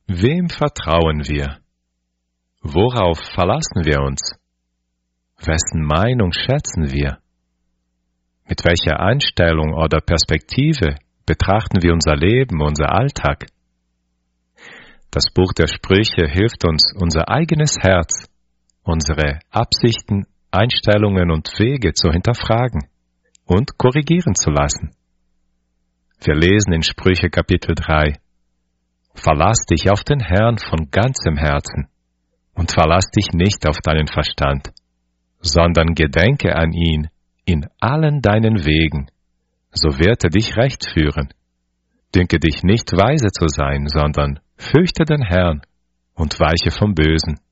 Wem vertrauen wir? Worauf verlassen wir uns? Wessen Meinung schätzen wir? Mit welcher Einstellung oder Perspektive betrachten wir unser Leben, unser Alltag? Das Buch der Sprüche hilft uns, unser eigenes Herz, unsere Absichten, Einstellungen und Wege zu hinterfragen und korrigieren zu lassen. Wir lesen in Sprüche Kapitel 3: Verlass dich auf den Herrn von ganzem Herzen und verlass dich nicht auf deinen Verstand, sondern gedenke an ihn in allen deinen Wegen, so wird er dich recht führen. Dünke dich nicht weise zu sein, sondern fürchte den Herrn und weiche vom Bösen.